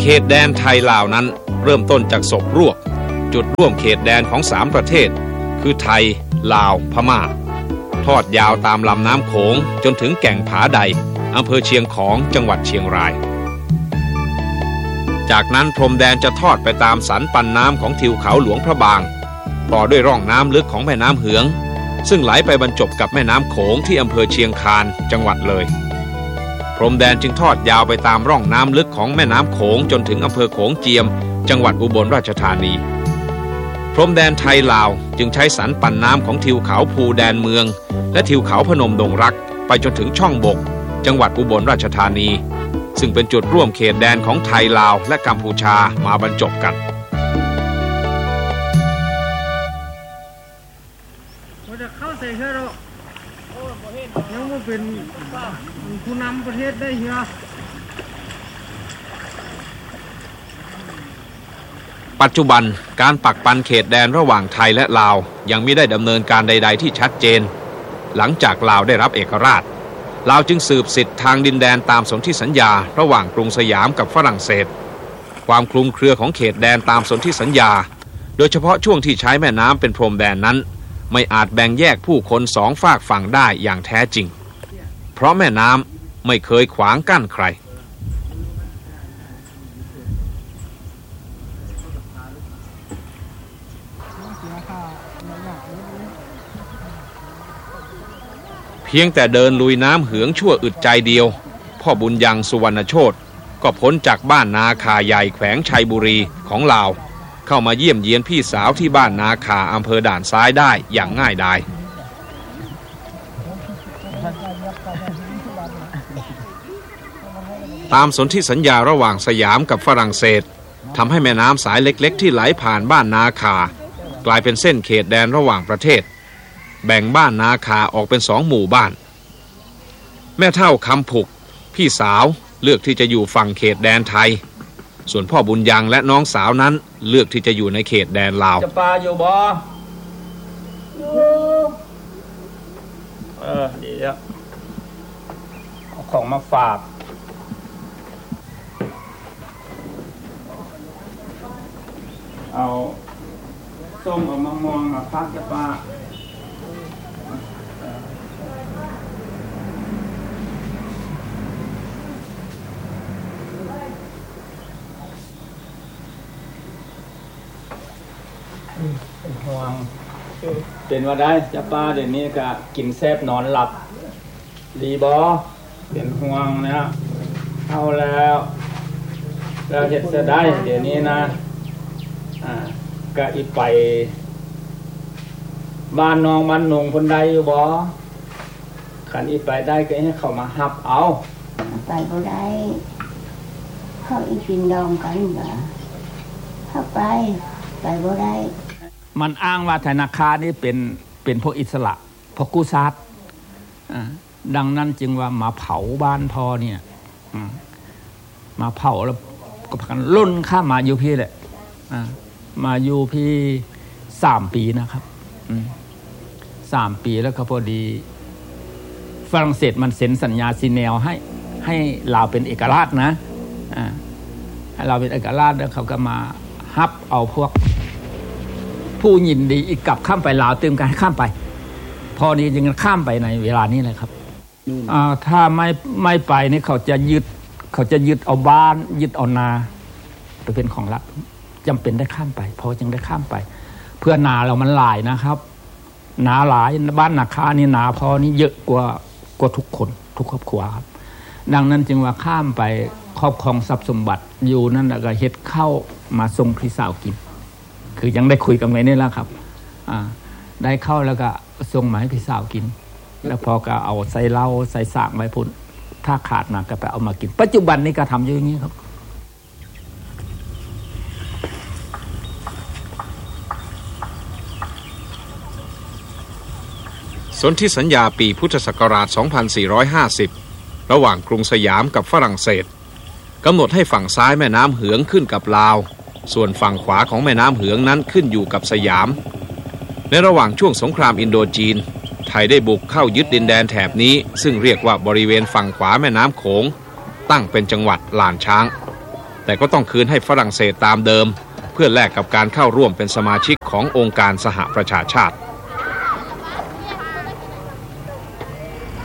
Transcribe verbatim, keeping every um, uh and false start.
ตแดนไทยลาวนั้นเริ่มต้นจากศพรวกจุดร่วมเขตแดนของสามประเทศคือไทยลาวพม่าทอดยาวตามลำน้ำโขงจนถึงแก่งผาใดอำเภอเชียงของจังหวัดเชียงรายจากนั้นพรมแดนจะทอดไปตามสันปันน้ำของทิวเขาหลวงพระบางต่อด้วยร่องน้ำลึกของแม่น้ำเหืองซึ่งไหลไปบรรจบกับแม่น้ำโขงที่อำเภอเชียงคานจังหวัดเลยพรมแดนจึงทอดยาวไปตามร่องน้ำลึกของแม่น้ำโขงจนถึงอำเภอโขงเจียมจังหวัดอุบลราชธานีพรมแดนไทยลาวจึงใช้สันปันน้ำของทิวเขาภูแดนเมืองและทิวเขาพนมดงรักไปจนถึงช่องบกจังหวัดอุบลราชธานีซึ่งเป็นจุดร่วมเขตแดนของไทยลาวและกัมพูชามาบรรจบกันจะเข้าใส่เชื้อโรคยังไม่เป็นผู้นำประเทศได้เหี้ยปัจจุบันการปักปันเขตแดนระหว่างไทยและลาวยังไม่ได้ดำเนินการใดๆที่ชัดเจนหลังจากลาวได้รับเอกราชลาวจึงสืบสิทธิ์ทางดินแดนตามสนธิสัญญาระหว่างกรุงสยามกับฝรั่งเศสความคลุมเครือของเขตแดนตามสนธิสัญญาโดยเฉพาะช่วงที่ใช้แม่น้ำเป็นพรมแดนนั้นไม่อาจแบ่งแยกผู้คนสองฝากฝั่งได้อย่างแท้จริงเพราะแม่น้ำไม่เคยขวางกั้นใครเพียงแต่เดินลุยน้ำเหืองชั่วอึดใจเดียวพ่อบุญยังสุวรรณโชติก็พ้นจากบ้านนาคาใหญ่แขวงชัยบุรีของลาวเข้ามาเยี่ยมเยียนพี่สาวที่บ้านนาคาอำเภอด่านซ้ายได้อย่างง่ายดายตามสนธิสัญญาระหว่างสยามกับฝรั่งเศสทำให้แม่น้ำสายเล็กๆที่ไหลผ่านบ้านนาคากลายเป็นเส้นเขตแดนระหว่างประเทศแบ่งบ้านนาคาออกเป็นสองหมู่บ้านแม่เฒ่าคำผุกพี่สาวเลือกที่จะอยู่ฝั่งเขตแดนไทยส่วนพ่อบุญยังและน้องสาวนั้นเลือกที่จะอยู่ในเขตแดนลาวจะปลาอยู่บ่อยู่เออดีแล้วเอาของมาฝากเอาส้มเอามะม่วงมาพักจะปลาเป็นห่วงเป็นว่าได้จะป้าเดี๋ยวนี้ก็กินแซ่บนอนหลับรีบอเป็นห่วงนะเอาแล้วเราเห็ดจะได้เดี๋ยวนี้นะอ่าก็อีไปบ้านน้องบ้านนงคนใดอยู่บอขันอีไปได้ก็ให้เขามาหับเอาไปบ่ได้เขาอีกินดองกันเหรอถ้าไปไปบ่ได้มันอ้างว่าธนาคารนี่เป็นเป็นพวกอิสระพวกกู้ทรัพย์ดังนั้นจึงว่ามาเผาบ้านพอเนี่ยมาเผาแล้วก็พันล้นข้ามมาอยู่พี่แหละมาอยู่พี่สามปีนะครับสามปีแล้วก็พอดีฝรั่งเศสมันเซ็นสัญญาซีเนลให้ให้เราเป็นเอกราชนะให้เราเป็นเอกราชแล้วเขาก็มาฮับเอาพวกผู้ยินดีอีกกลับข้ามไปลาวเติมการข้ามไปพอนี้จึงข้ามไปในเวลานี้เลยครับถ้าไม่ไม่ไปนี่เขาจะยึดเขาจะยึดเอาบ้านยึดเอานาไปเป็นของรัฐจำเป็นได้ข้ามไปพอจึงได้ข้ามไปเพื่อนาเรามันหลายนะครับนาหลายบ้านนาคานี่นาพอนี่เยอะกว่ากว่าทุกคนทุกครอบครัวครับดังนั้นจึงว่าข้ามไปครอบครองทรัพย์สมบัติอยู่นั่นแล้วก็เฮ็ดเข้ามาส่งพี่สาวกินคือยังได้คุยกันไว้นี่แล้วครับได้เข้าแล้วก็ส่งมาให้พี่สาวกินแล้วพอก็เอาใส่เหล้าใส่สากไว้พุ่นถ้าขาดมาก็ไปเอามากินปัจจุบันนี้ก็ทำอยู่อย่างนี้ครับสนธิสัญญาปีพุทธศักราช สองพันสี่ร้อยห้าสิบ ระหว่างกรุงสยามกับฝรั่งเศสกำหนดให้ฝั่งซ้ายแม่น้ำเหืองขึ้นกับลาวส่วนฝั่งขวาของแม่น้ำเหืองนั้นขึ้นอยู่กับสยามในระหว่างช่วงสงครามอินโดจีนไทยได้บุกเข้ายึดดินแดนแถบนี้ซึ่งเรียกว่าบริเวณฝั่งขวาแม่น้ำโขงตั้งเป็นจังหวัดลานช้างแต่ก็ต้องคืนให้ฝรั่งเศสตามเดิมเพื่อแลกกับการเข้าร่วมเป็นสมาชิกขององค์การสหประชาชาติ